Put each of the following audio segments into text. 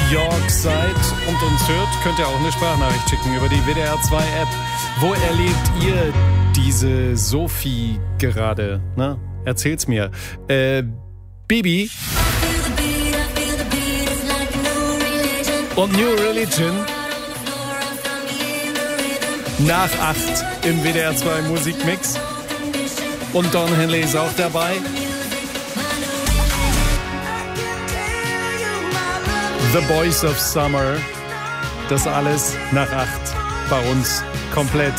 York seid und uns hört, könnt ihr auch eine Sprachnachricht schicken über die WDR 2 App. Wo erlebt ihr diese Sophie gerade? Na, erzählt's mir. Bibi und New Religion nach 8 im WDR 2 Musikmix. Und Don Henley ist auch dabei. The Boys of Summer. Das alles nach 8 bei uns komplett.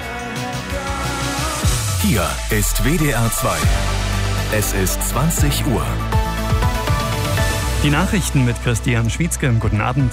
Hier ist WDR 2. Es ist 20 Uhr. Die Nachrichten mit Christian Schwietzke. Guten Abend.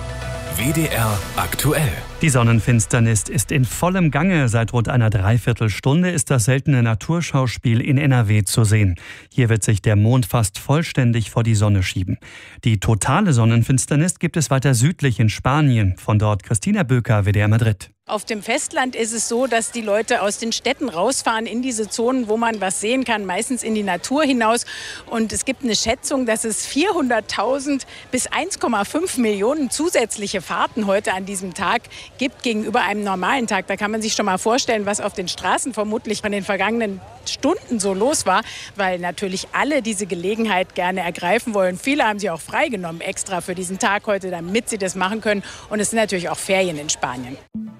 WDR aktuell. Die Sonnenfinsternis ist in vollem Gange. Seit rund einer Dreiviertelstunde ist das seltene Naturschauspiel in NRW zu sehen. Hier wird sich der Mond fast vollständig vor die Sonne schieben. Die totale Sonnenfinsternis gibt es weiter südlich in Spanien. Von dort Christina Böker, WDR Madrid. Auf dem Festland ist es so, dass die Leute aus den Städten rausfahren in diese Zonen, wo man was sehen kann, meistens in die Natur hinaus. Und es gibt eine Schätzung, dass es 400.000 bis 1,5 Millionen zusätzliche Fahrten heute an diesem Tag gibt gegenüber einem normalen Tag. Da kann man sich schon mal vorstellen, was auf den Straßen vermutlich in den vergangenen Stunden so los war, weil natürlich alle diese Gelegenheit gerne ergreifen wollen. Viele haben sie auch freigenommen extra für diesen Tag heute, damit sie das machen können. Und es sind natürlich auch Ferien in Spanien.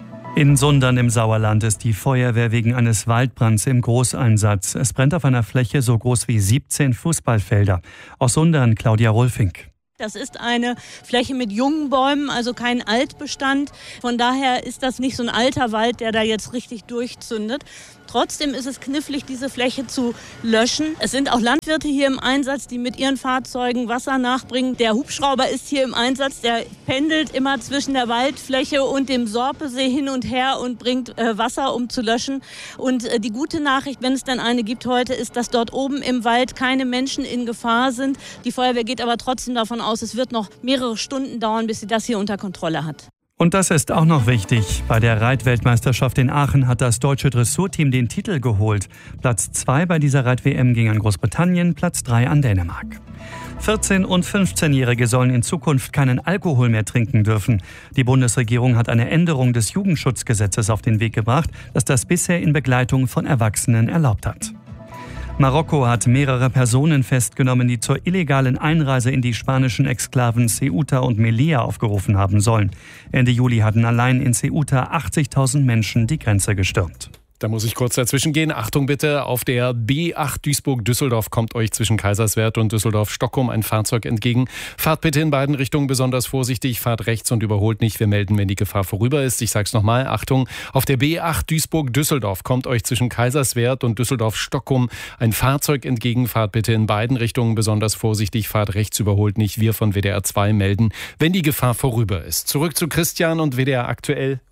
In Sundern im Sauerland ist die Feuerwehr wegen eines Waldbrands im Großeinsatz. Es brennt auf einer Fläche so groß wie 17 Fußballfelder. Aus Sundern Claudia Rolfink. Das ist eine Fläche mit jungen Bäumen, also kein Altbestand. Von daher ist das nicht so ein alter Wald, der da jetzt richtig durchzündet. Trotzdem ist es knifflig, diese Fläche zu löschen. Es sind auch Landwirte hier im Einsatz, die mit ihren Fahrzeugen Wasser nachbringen. Der Hubschrauber ist hier im Einsatz, der pendelt immer zwischen der Waldfläche und dem Sorpesee hin und her und bringt Wasser, um zu löschen. Und die gute Nachricht, wenn es dann eine gibt heute, ist, dass dort oben im Wald keine Menschen in Gefahr sind. Die Feuerwehr geht aber trotzdem davon aus, es wird noch mehrere Stunden dauern, bis sie das hier unter Kontrolle hat. Und das ist auch noch wichtig. Bei der Reitweltmeisterschaft in Aachen hat das deutsche Dressurteam den Titel geholt. Platz 2 bei dieser Reit-WM ging an Großbritannien, Platz 3 an Dänemark. 14- und 15-Jährige sollen in Zukunft keinen Alkohol mehr trinken dürfen. Die Bundesregierung hat eine Änderung des Jugendschutzgesetzes auf den Weg gebracht, das das bisher in Begleitung von Erwachsenen erlaubt hat. Marokko hat mehrere Personen festgenommen, die zur illegalen Einreise in die spanischen Exklaven Ceuta und Melilla aufgerufen haben sollen. Ende Juli hatten allein in Ceuta 80.000 Menschen die Grenze gestürmt. Da muss ich kurz dazwischen gehen. Achtung bitte, auf der B8 Duisburg-Düsseldorf kommt euch zwischen Kaiserswerth und Düsseldorf-Stockholm ein Fahrzeug entgegen. Fahrt bitte in beiden Richtungen besonders vorsichtig, fahrt rechts und überholt nicht. Wir melden, wenn die Gefahr vorüber ist. Ich sag's nochmal, Achtung, auf der B8 Duisburg-Düsseldorf kommt euch zwischen Kaiserswerth und Düsseldorf-Stockholm ein Fahrzeug entgegen. Fahrt bitte in beiden Richtungen besonders vorsichtig, fahrt rechts, überholt nicht. Wir von WDR 2 melden, wenn die Gefahr vorüber ist. Zurück zu Christian und WDR aktuell.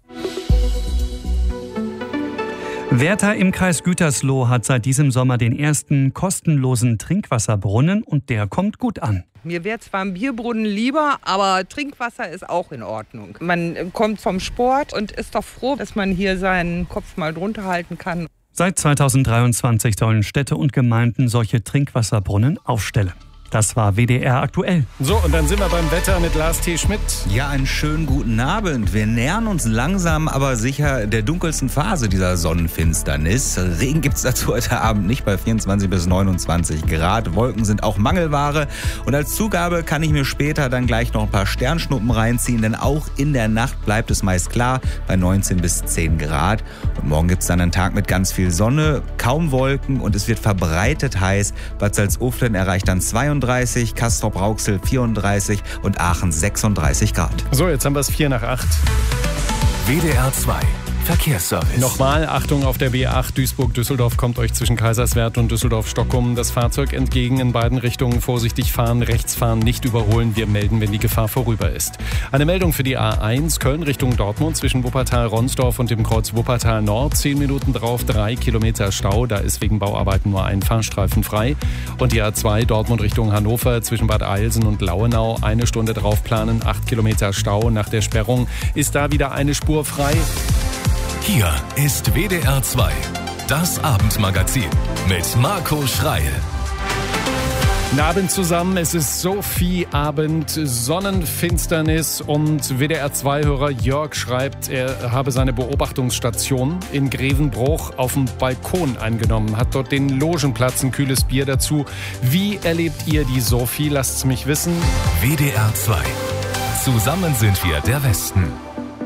Werther im Kreis Gütersloh hat seit diesem Sommer den ersten kostenlosen Trinkwasserbrunnen und der kommt gut an. Mir wäre zwar ein Bierbrunnen lieber, aber Trinkwasser ist auch in Ordnung. Man kommt vom Sport und ist doch froh, dass man hier seinen Kopf mal drunter halten kann. Seit 2023 sollen Städte und Gemeinden solche Trinkwasserbrunnen aufstellen. Das war WDR aktuell. So, und dann sind wir beim Wetter mit Lars T. Schmidt. Ja, einen schönen guten Abend. Wir nähern uns langsam, aber sicher der dunkelsten Phase dieser Sonnenfinsternis. Regen gibt's dazu heute Abend nicht bei 24 bis 29 Grad. Wolken sind auch Mangelware. Und als Zugabe kann ich mir später dann gleich noch ein paar Sternschnuppen reinziehen, denn auch in der Nacht bleibt es meist klar bei 19 bis 10 Grad. Und morgen gibt's dann einen Tag mit ganz viel Sonne, kaum Wolken und es wird verbreitet heiß. Bad Salzuflen erreicht dann 32, Castrop-Rauxel 34 und Aachen 36 Grad. So, jetzt haben wir es 7:45. WDR 2 Verkehrsservice. Nochmal, Achtung, auf der B8 Duisburg-Düsseldorf kommt euch zwischen Kaiserswerth und Düsseldorf-Stockholm das Fahrzeug entgegen. In beiden Richtungen vorsichtig fahren, rechts fahren, nicht überholen. Wir melden, wenn die Gefahr vorüber ist. Eine Meldung für die A1 Köln Richtung Dortmund zwischen Wuppertal-Ronsdorf und dem Kreuz Wuppertal Nord. 10 Minuten drauf, 3 Kilometer Stau. Da ist wegen Bauarbeiten nur ein Fahrstreifen frei. Und die A2 Dortmund Richtung Hannover zwischen Bad Eilsen und Lauenau. 1 Stunde drauf planen, 8 Kilometer Stau. Nach der Sperrung ist da wieder eine Spur frei. Hier ist WDR 2, das Abendmagazin mit Marco Schreil. Guten Abend zusammen, es ist Sophie-Abend, Sonnenfinsternis und WDR2-Hörer Jörg schreibt, er habe seine Beobachtungsstation in Grevenbruch auf dem Balkon eingenommen, hat dort den Logenplatz, ein kühles Bier dazu. Wie erlebt ihr die Sophie? Lasst's mich wissen. WDR 2. Zusammen sind wir der Westen.